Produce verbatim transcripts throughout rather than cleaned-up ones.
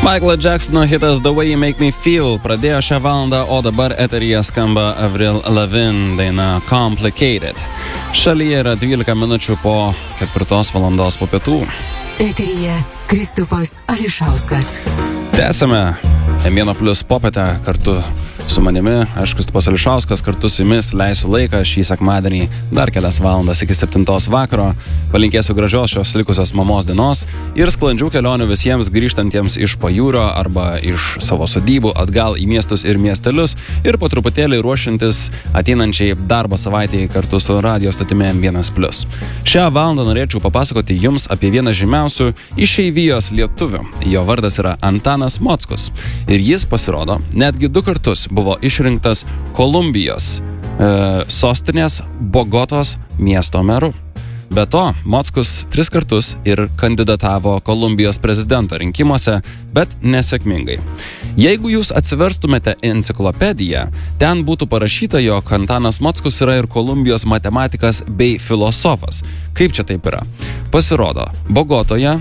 Michaelo Jacksono hitas The Way You Make Me Feel pradėjo šią valandą, o dabar eteryje skamba Avril Lavigne daina Complicated. Šalyje yra dvylika minučių po ketvirtos valandos po pietų. Eteryje Kristupas Ališauskas. Tęsame M vienas plius popietę kartu su manimi. Aš Kristupas Ališauskas, kartu su jumis leisiu laiką šį sekmadienį dar kelias valandas iki septintos vakaro. Palinkėsiu gražios šios likusios mamos dienos ir sklandžių kelionių visiems grįžtantiems iš pajūrio arba iš savo sodybų atgal į miestus ir miestelius ir po truputėlį ruošiantis ateinančiai darbo savaitėje kartu su radio stotimi M vienas plius. Šią valandą norėčiau papasakoti jums apie vieną žymiausių išeivijos lietuvių. Jo vardas yra Antanas Mockus ir jis pasirodo netgi du kartus buvo išrinktas Kolumbijos e, sostinės Bogotos miesto meru. Be to, Mockus tris kartus ir kandidatavo Kolumbijos prezidento rinkimuose, bet nesėkmingai. Jeigu jūs atsiverstumėte enciklopediją, ten būtų parašyta, jog Antanas Mockus yra ir Kolumbijos matematikas bei filosofas. Kaip čia taip yra? Pasirodo, Bogotoje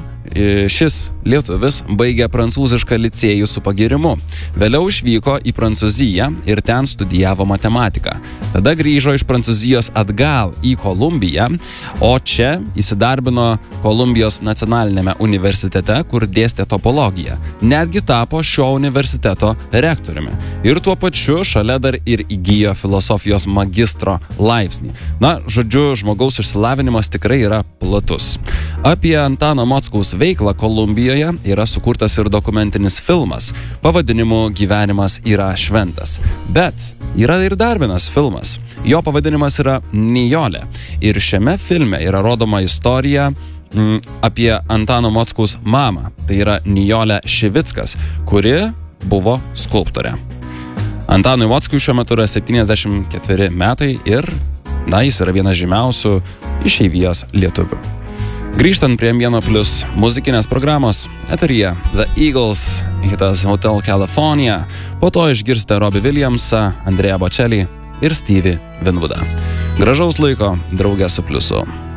šis lietuvis baigė prancūzišką licėjų su pagyrimu. Vėliau išvyko į Prancūziją ir ten studijavo matematiką. Tada grįžo iš Prancūzijos atgal į Kolumbiją, o čia įsidarbino Kolumbijos nacionalinėme universitete, kur dėstė topologiją. Netgi tapo šio universiteto rektoriumi. Ir tuo pačiu šalia dar ir įgijo filosofijos magistro laipsnį. Na, žodžiu, žmogaus išsilavinimas tikrai yra platus. Apie Antano Mockaus veiklą Kolumbijoje yra sukurtas ir dokumentinis filmas pavadinimu Gyvenimas yra šventas. Bet yra ir dar vienas filmas. Jo pavadinimas yra Nijolė. Ir šiame filme yra rodoma istorija m, apie Antano Mockaus mamą. Tai yra Nijolė Šivickas, kuri buvo skulptorė. Antanui Mockui šiuo metu yra septyniasdešimt ketveri metai ir, na, jis yra vienas žymiausių išeivijos lietuvių. Grįžtant prie M vienas plius muzikinės programos, eteryje The Eagles, hitas Hotel California, po to išgirsite Robbie Williamsą, Andrea Bocelli ir Stevie Winwoodą. Gražaus laiko, draugė su pliusu.